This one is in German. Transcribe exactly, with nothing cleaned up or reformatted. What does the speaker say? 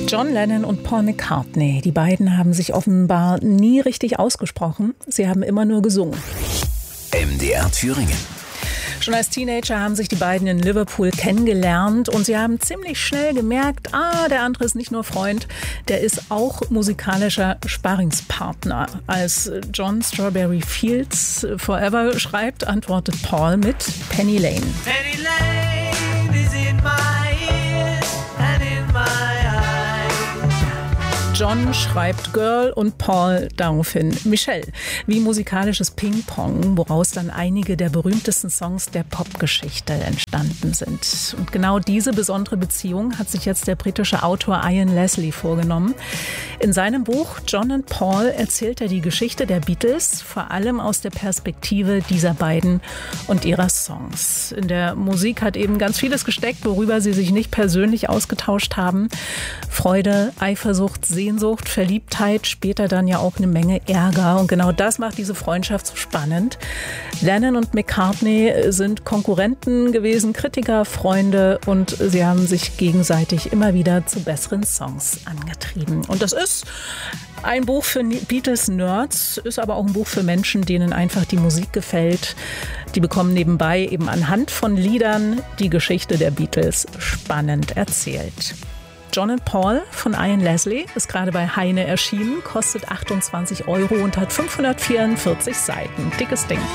John Lennon und Paul McCartney, die beiden haben sich offenbar nie richtig ausgesprochen. Sie haben immer nur gesungen. M D R Thüringen. Schon als Teenager haben sich die beiden in Liverpool kennengelernt und sie haben ziemlich schnell gemerkt, ah, der andere ist nicht nur Freund, der ist auch musikalischer Sparringspartner. Als John Strawberry Fields Forever schreibt, antwortet Paul mit Penny Lane. Penny Lane is in my ears and in my eyes. John schreibt Girl und Paul daraufhin Michelle. Wie musikalisches Ping-Pong, woraus dann einige der berühmtesten Songs der Popgeschichte entstanden sind. Und genau diese besondere Beziehung hat sich jetzt der britische Autor Ian Leslie vorgenommen. In seinem Buch John and Paul erzählt er die Geschichte der Beatles, vor allem aus der Perspektive dieser beiden und ihrer Songs. In der Musik hat eben ganz vieles gesteckt, worüber sie sich nicht persönlich ausgetauscht haben. Freude, Eifersucht, Sehnsucht, Verliebtheit, später dann ja auch eine Menge Ärger. Und genau das macht diese Freundschaft so spannend. Lennon und McCartney sind Konkurrenten gewesen, Kritiker, Freunde und sie haben sich gegenseitig immer wieder zu besseren Songs angetrieben. Und das ist ein Buch für Beatles-Nerds, ist aber auch ein Buch für Menschen, denen einfach die Musik gefällt. Die bekommen nebenbei eben anhand von Liedern die Geschichte der Beatles spannend erzählt. John and Paul von Ian Leslie ist gerade bei Heine erschienen, kostet achtundzwanzig Euro und hat fünfhundertvierundvierzig Seiten. Dickes Ding.